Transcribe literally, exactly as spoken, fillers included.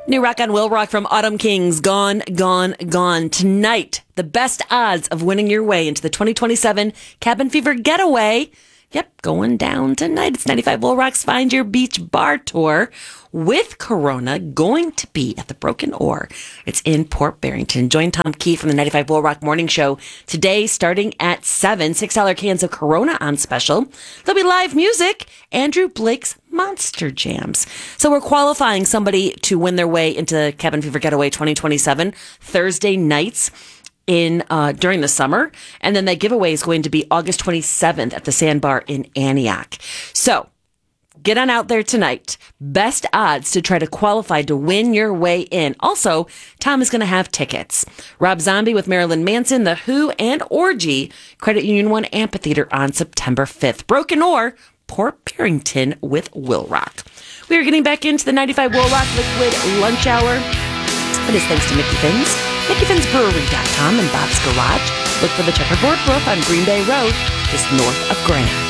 New rock on Will Rock from Autumn Kings. Gone, gone, gone. Tonight, the best odds of winning your way into the twenty twenty-seven Cabin Fever Getaway. Yep, going down tonight. It's ninety-five Will Rock's Find Your Beach Bar Tour with Corona, going to be at the Broken Oar. It's in Port Barrington. Join Tom Key from the ninety-five Will Rock Morning Show today starting at seven. six dollar cans of Corona on special. There'll be live music. Andrew Blake's Monster Jams. So we're qualifying somebody to win their way into Cabin Fever Getaway twenty twenty-seven Thursday nights in uh, during the summer. And then that giveaway is going to be August twenty-seventh at the Sandbar in Antioch. So get on out there tonight. Best odds to try to qualify to win your way in. Also, Tom is going to have tickets. Rob Zombie with Marilyn Manson, The Who, and Orgy, Credit Union One Amphitheater on September fifth. Broken Oar, Port Barrington with Will Rock. We are getting back into the ninety-five Will Rock Liquid Lunch Hour. It is thanks to Mickey Finn's, Mickey Finns Brewery dot com, and Bob's Garage. Look for the checkerboard roof on Green Bay Road, just north of Grand.